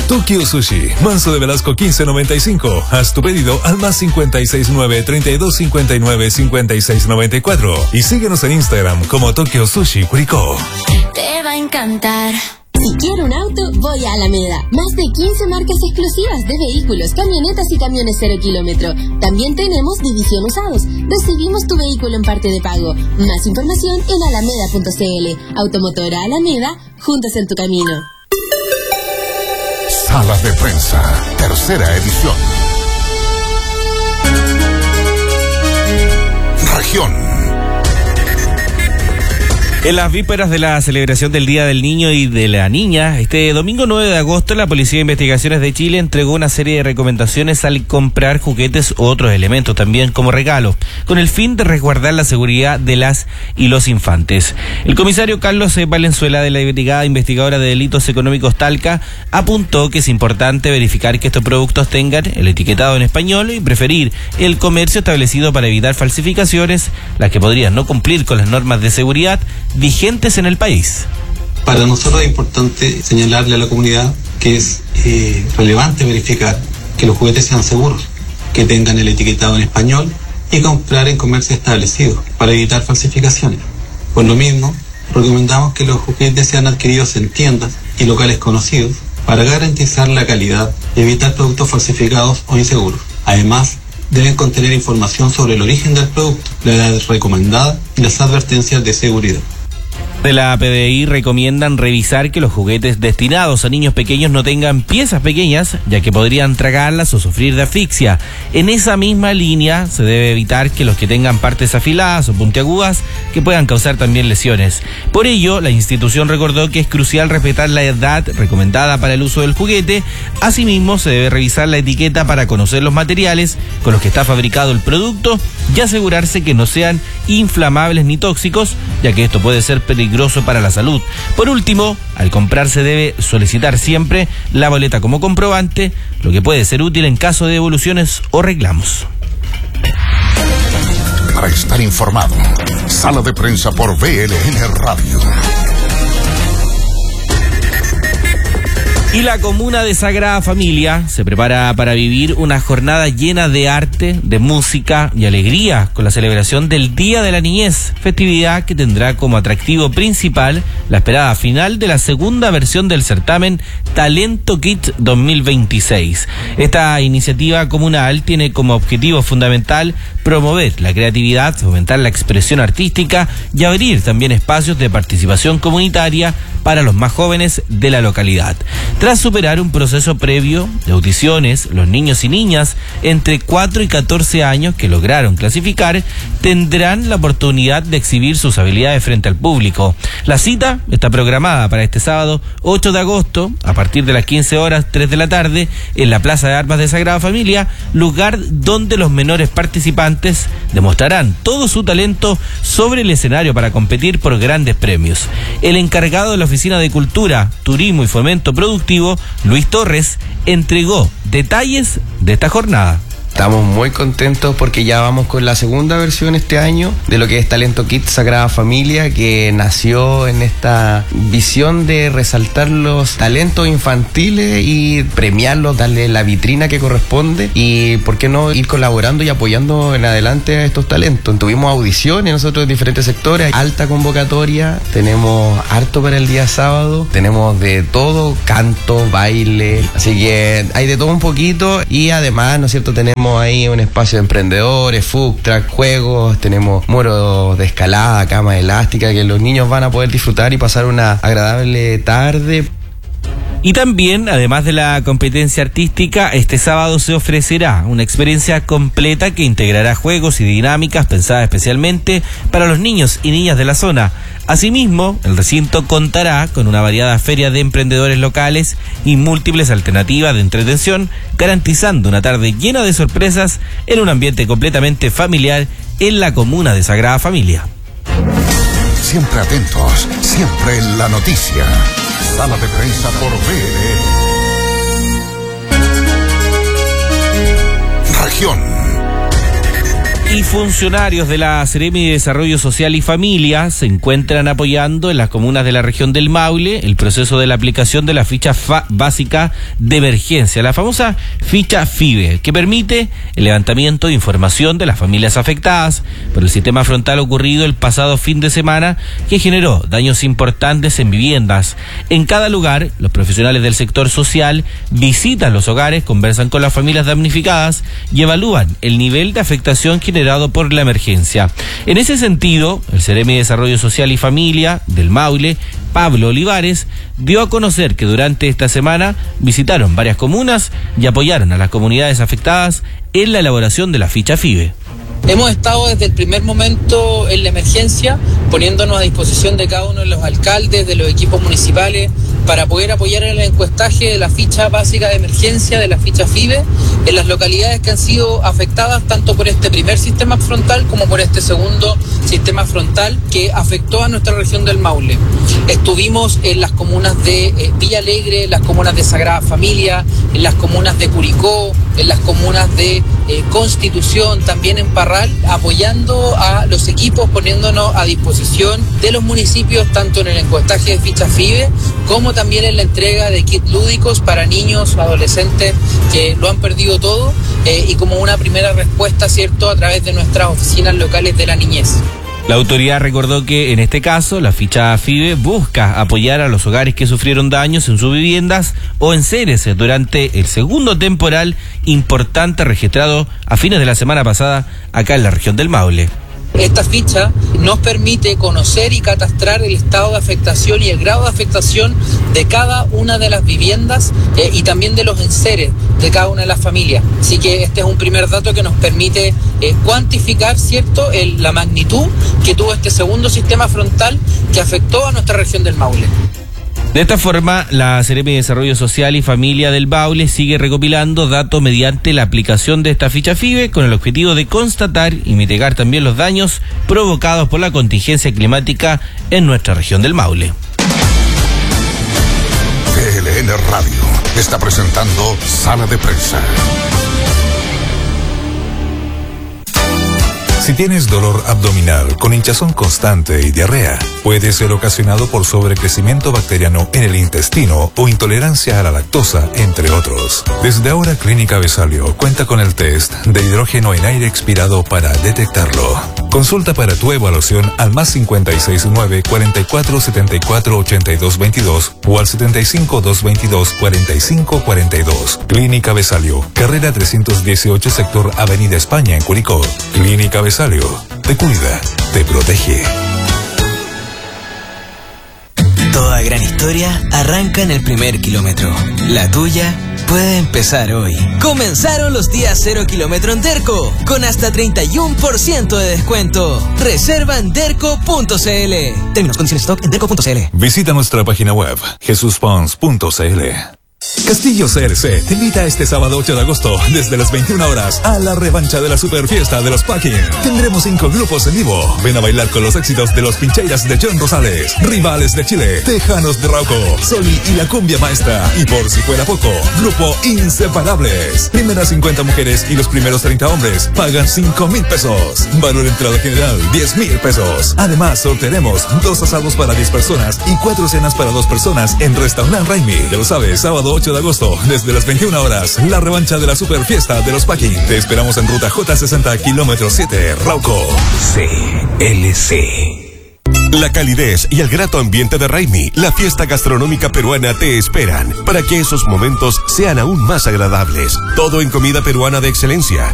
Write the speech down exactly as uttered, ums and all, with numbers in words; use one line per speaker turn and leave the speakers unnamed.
Tokyo Sushi, Manso de Velasco quince noventa y cinco. Haz tu pedido al más cincuenta y seis nueve, treinta y dos cincuenta y nueve, cincuenta y seis noventa y cuatro. Y síguenos en Instagram como Tokyo Sushi Curicó.
Te va a encantar.
Si quiero un auto, voy a Alameda. Más de quince marcas exclusivas de vehículos, camionetas y camiones cero kilómetro. También tenemos división usados. Recibimos tu vehículo en parte de pago. Más información en alameda punto c l. Automotora Alameda, juntos en tu camino.
Sala de Prensa, tercera edición. Región.
En las vísperas de la celebración del Día del Niño y de la Niña, este domingo nueve de agosto, la Policía de Investigaciones de Chile entregó una serie de recomendaciones al comprar juguetes u otros elementos también como regalo, con el fin de resguardar la seguridad de las y los infantes. El comisario Carlos Valenzuela, de la Brigada Investigadora de Delitos Económicos Talca, apuntó que es importante verificar que estos productos tengan el etiquetado en español y preferir el comercio establecido para evitar falsificaciones, las que podrían no cumplir con las normas de seguridad vigentes en el país.
Para nosotros es importante señalarle a la comunidad que es eh, relevante verificar que los juguetes sean seguros, que tengan el etiquetado en español y comprar en comercio establecido para evitar falsificaciones. Por lo mismo, recomendamos que los juguetes sean adquiridos en tiendas y locales conocidos para garantizar la calidad y evitar productos falsificados o inseguros. Además, deben contener información sobre el origen del producto, la edad recomendada y las advertencias de seguridad.
De la P D I recomiendan revisar que los juguetes destinados a niños pequeños no tengan piezas pequeñas, ya que podrían tragarlas o sufrir de asfixia. En esa misma línea se debe evitar que los que tengan partes afiladas o puntiagudas que puedan causar también lesiones. Por ello, la institución recordó que es crucial respetar la edad recomendada para el uso del juguete. Asimismo, se debe revisar la etiqueta para conocer los materiales con los que está fabricado el producto y asegurarse que no sean inflamables ni tóxicos, ya que esto puede ser peligroso para la salud. Por último, al comprar se debe solicitar siempre la boleta como comprobante, lo que puede ser útil en caso de devoluciones o reclamos.
Para estar informado, Sala de Prensa por B L N Radio.
Y la comuna de Sagrada Familia se prepara para vivir una jornada llena de arte, de música y alegría con la celebración del Día de la Niñez, festividad que tendrá como atractivo principal la esperada final de la segunda versión del certamen Talento Kids dos mil veintiséis. Esta iniciativa comunal tiene como objetivo fundamental promover la creatividad, fomentar la expresión artística y abrir también espacios de participación comunitaria para los más jóvenes de la localidad. Tras superar un proceso previo de audiciones, los niños y niñas entre cuatro y catorce años que lograron clasificar tendrán la oportunidad de exhibir sus habilidades frente al público. La cita está programada para este sábado ocho de agosto a partir de las quince horas, tres de la tarde, en la Plaza de Armas de Sagrada Familia, lugar donde los menores participantes demostrarán todo su talento sobre el escenario para competir por grandes premios. El encargado de la Oficina de Cultura, Turismo y Fomento Productivo, Luis Torres, entregó detalles de esta jornada.
Estamos muy contentos porque ya vamos con la segunda versión este año de lo que es Talento Kids Sagrada Familia, que nació en esta visión de resaltar los talentos infantiles y premiarlos, darle la vitrina que corresponde y por qué no ir colaborando y apoyando en adelante a estos talentos. Tuvimos audiciones nosotros en diferentes sectores, alta convocatoria, tenemos harto para el día sábado, tenemos de todo, canto, baile, así que hay de todo un poquito y además, ¿no es cierto?, tenemos ahí un espacio de emprendedores, food truck, juegos, tenemos muros de escalada, cama elástica que los niños van a poder disfrutar y pasar una agradable tarde.
Y también, además de la competencia artística, este sábado se ofrecerá una experiencia completa que integrará juegos y dinámicas pensadas especialmente para los niños y niñas de la zona. Asimismo, el recinto contará con una variada feria de emprendedores locales y múltiples alternativas de entretención, garantizando una tarde llena de sorpresas en un ambiente completamente familiar en la comuna de Sagrada Familia.
Siempre atentos, siempre en la noticia. Sala de Prensa por B L N. Región.
Y Funcionarios de la Seremi de Desarrollo Social y Familia se encuentran apoyando en las comunas de la región del Maule el proceso de la aplicación de la ficha fa- básica de emergencia, la famosa ficha FIBE, que permite el levantamiento de información de las familias afectadas por el sistema frontal ocurrido el pasado fin de semana, que generó daños importantes en viviendas. En cada lugar, los profesionales del sector social visitan los hogares, conversan con las familias damnificadas y evalúan el nivel de afectación generado por la emergencia. En ese sentido, el Seremi de Desarrollo Social y Familia del Maule, Pablo Olivares, dio a conocer que durante esta semana visitaron varias comunas y apoyaron a las comunidades afectadas en la elaboración de la ficha FIBE.
Hemos estado desde el primer momento en la emergencia poniéndonos a disposición de cada uno de los alcaldes, de los equipos municipales, para poder apoyar en el encuestaje de la ficha básica de emergencia, de la ficha FIBE, en las localidades que han sido afectadas tanto por este primer sistema frontal como por este segundo sistema frontal que afectó a nuestra región del Maule. Estuvimos en las comunas de eh, Villa Alegre, en las comunas de Sagrada Familia, en las comunas de Curicó, en las comunas de eh, Constitución, también en Parral, apoyando a los equipos, poniéndonos a disposición de los municipios, tanto en el encuestaje de ficha FIBE, como también en la entrega de kits lúdicos para niños, adolescentes que lo han perdido todo, eh, y como una primera respuesta, ¿cierto?, a través de nuestras oficinas locales de la niñez.
La autoridad recordó que en este caso la ficha FIBE busca apoyar a los hogares que sufrieron daños en sus viviendas o en seres durante el segundo temporal importante registrado a fines de la semana pasada acá en la región del Maule.
Esta ficha nos permite conocer y catastrar el estado de afectación y el grado de afectación de cada una de las viviendas eh, y también de los enseres de cada una de las familias. Así que este es un primer dato que nos permite eh, cuantificar, ¿cierto?, el, la magnitud que tuvo este segundo sistema frontal que afectó a nuestra región del Maule.
De esta forma, la Seremi de Desarrollo Social y Familia del Maule sigue recopilando datos mediante la aplicación de esta ficha FIBE con el objetivo de constatar y mitigar también los daños provocados por la contingencia climática en nuestra región del Maule.
T L N Radio está presentando Sala de Prensa.
Si tienes dolor abdominal con hinchazón constante y diarrea, puede ser ocasionado por sobrecrecimiento bacteriano en el intestino o intolerancia a la lactosa, entre otros. Desde ahora, Clínica Besalio cuenta con el test de hidrógeno en aire expirado para detectarlo. Consulta para tu evaluación al más cincuenta y seis nueve, cuarenta y cuatro, setenta y cuatro, ochenta y dos veintidós o al setenta y cinco, doscientos veintidós, cuarenta y cinco cuarenta y dos. Clínica Besalio, carrera trescientos dieciocho, sector Avenida España en Curicó. Clínica Besalio, te cuida, te protege.
Toda gran historia arranca en el primer kilómetro. La tuya puede empezar hoy. Comenzaron los días cero kilómetro en Derco, con hasta treinta y uno por ciento de descuento. Reserva en derco punto c l. Términos, condiciones, stock en derco punto c l.
Visita nuestra página web, jesus pons punto c l. Castillo C R C te invita este sábado ocho de agosto desde las veintiuna horas a la revancha de la super fiesta de los Packing. Tendremos cinco grupos en vivo. Ven a bailar con los éxitos de los Pincheiras de John Rosales, Rivales de Chile, Tejanos de Rauco, Soli y la Cumbia Maestra. Y por si fuera poco, grupo Inseparables. Primeras cincuenta mujeres y los primeros treinta hombres pagan cinco mil pesos. Valor entrada general diez mil pesos. Además, sortearemos dos asados para diez personas y cuatro cenas para dos personas en Restaurant Raimi. Ya lo sabes, sábado ocho de agosto, desde las veintiuna horas, la revancha de la super fiesta de los Packing. Te esperamos en ruta J sesenta, kilómetro siete, Rauco.
C L C. La calidez y el grato ambiente de Raimi, la fiesta gastronómica peruana, te esperan para que esos momentos sean aún más agradables. Todo en comida peruana de excelencia,